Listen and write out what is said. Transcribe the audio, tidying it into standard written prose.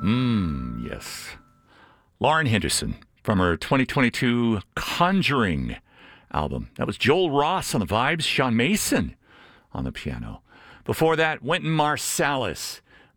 Yes. Lauren Henderson from her 2022 Conjuring album. That was Joel Ross on the vibes, Sean Mason on the piano. Before that, Wynton Marsalis